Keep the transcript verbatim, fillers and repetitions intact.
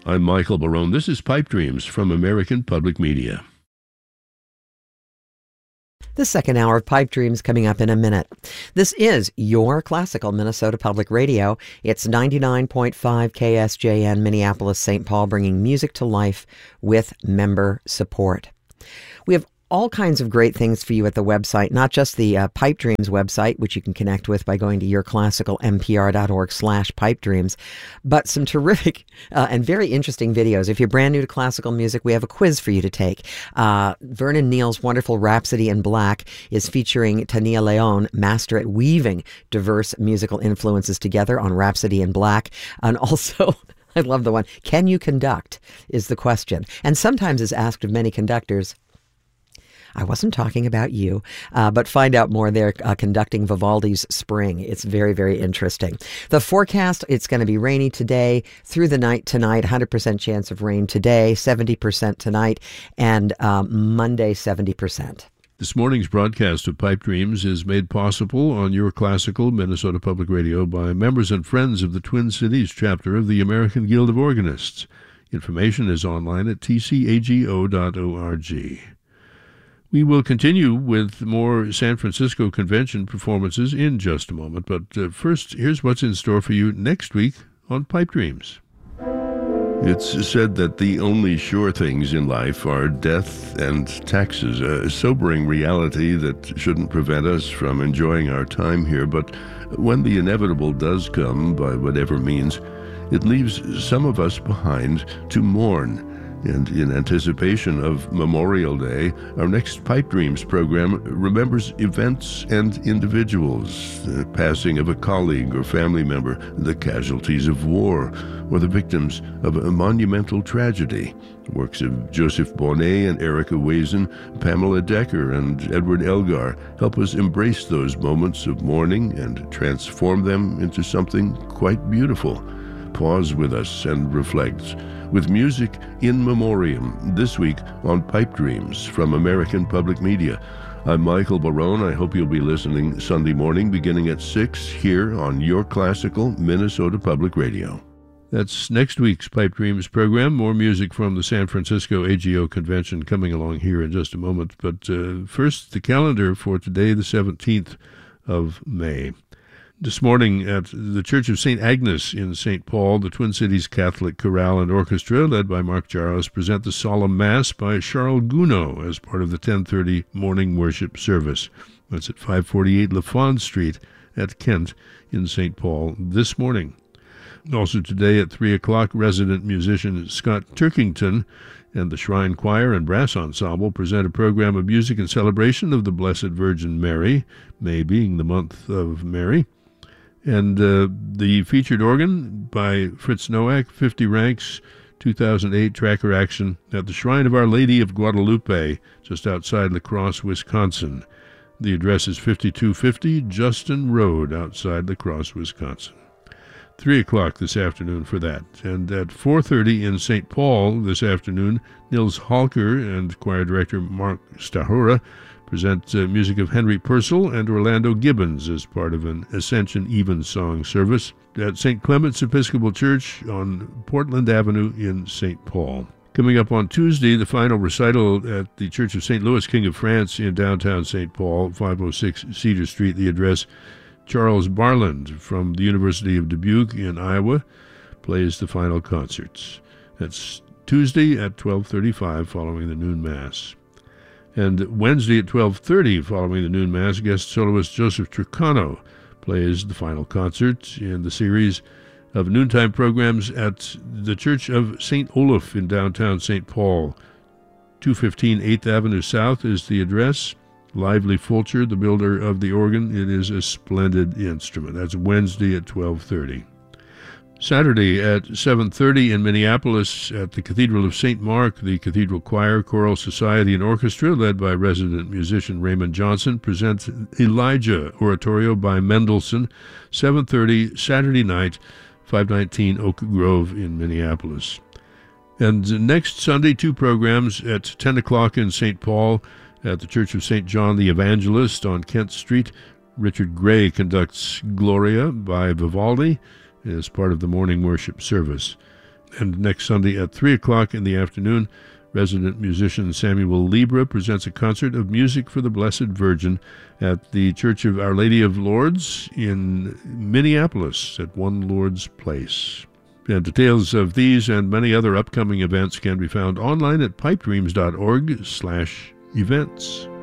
I'm Michael Barone. This is Pipe Dreams from American Public Media. The second hour of Pipe Dreams coming up in a minute. This is your classical Minnesota Public Radio. It's ninety-nine point five K S J N, Minneapolis, Saint Paul, bringing music to life with member support. We have all kinds of great things for you at the website, not just the uh, Pipe Dreams website, which you can connect with by going to yourclassicalmpr.org slash pipe dreams, but some terrific uh, and very interesting videos. If you're brand new to classical music, we have a quiz for you to take. Uh, Vernon Neal's wonderful Rhapsody in Black is featuring Tania Leon, master at weaving diverse musical influences together on Rhapsody in Black. And also, I love the one, can you conduct is the question. And sometimes is asked of many conductors. I wasn't talking about you, uh, but find out more there, uh, conducting Vivaldi's Spring. It's very, very interesting. The forecast, it's going to be rainy today through the night tonight, one hundred percent chance of rain today, seventy percent tonight, and um, Monday, seventy percent. This morning's broadcast of Pipe Dreams is made possible on Your Classical Minnesota Public Radio by members and friends of the Twin Cities chapter of the American Guild of Organists. Information is online at t c a g o dot org. We will continue with more San Francisco Convention performances in just a moment, but uh, first, here's what's in store for you next week on Pipe Dreams. It's said that the only sure things in life are death and taxes, a sobering reality that shouldn't prevent us from enjoying our time here, but when the inevitable does come, by whatever means, it leaves some of us behind to mourn. And in anticipation of Memorial Day, our next Pipe Dreams program remembers events and individuals, the passing of a colleague or family member, the casualties of war, or the victims of a monumental tragedy. Works of Joseph Bonnet and Erica Wazen, Pamela Decker and Edward Elgar help us embrace those moments of mourning and transform them into something quite beautiful. Pause with us and reflect with music in memoriam this week on Pipe Dreams from American Public Media. I'm Michael Barone. I hope you'll be listening Sunday morning beginning at six here on Your Classical Minnesota Public Radio. That's next week's Pipe Dreams program. More music from the San Francisco A G O Convention coming along here in just a moment. But uh, first, the calendar for today, the seventeenth of May. This morning at the Church of Saint Agnes in Saint Paul, the Twin Cities Catholic Chorale and Orchestra, led by Mark Jaros, present the Solemn Mass by Charles Gounod as part of the ten thirty morning worship service. That's at five forty-eight LaFond Street at Kent in Saint Paul this morning. Also today at three o'clock, resident musician Scott Turkington and the Shrine Choir and Brass Ensemble present a program of music in celebration of the Blessed Virgin Mary, May being the month of Mary. And uh, the featured organ by Fritz Nowak, fifty ranks, two thousand eight tracker action at the Shrine of Our Lady of Guadalupe, just outside La Crosse, Wisconsin. The address is fifty-two fifty Justin Road, outside La Crosse, Wisconsin. three o'clock this afternoon for that. And at four thirty in Saint Paul this afternoon, Nils Halker and choir director Mark Stahura present uh, music of Henry Purcell and Orlando Gibbons as part of an Ascension Evensong service at Saint Clement's Episcopal Church on Portland Avenue in Saint Paul. Coming up on Tuesday, the final recital at the Church of Saint Louis, King of France in downtown Saint Paul, five oh six Cedar Street. The address, Charles Barland from the University of Dubuque in Iowa plays the final concerts. That's Tuesday at twelve thirty-five following the noon Mass. And Wednesday at twelve thirty, following the noon Mass, guest soloist Joseph Tricano plays the final concert in the series of noontime programs at the Church of Saint Olaf in downtown Saint Paul. two fifteen eighth Avenue South is the address. Lively Fulcher, the builder of the organ. It is a splendid instrument. That's Wednesday at twelve thirty. Saturday at seven thirty in Minneapolis at the Cathedral of Saint Mark, the Cathedral Choir, Choral Society, and Orchestra, led by resident musician Raymond Johnson, presents Elijah Oratorio by Mendelssohn, seven thirty Saturday night, five nineteen Oak Grove in Minneapolis. And next Sunday, two programs at ten o'clock in Saint Paul at the Church of Saint John the Evangelist on Kent Street. Richard Gray conducts Gloria by Vivaldi as part of the morning worship service. And next Sunday at three o'clock in the afternoon, resident musician Samuel Libra presents a concert of music for the Blessed Virgin at the Church of Our Lady of Lourdes in Minneapolis at One Lourdes Place. And details of these and many other upcoming events can be found online at pipedreams dot org slash events.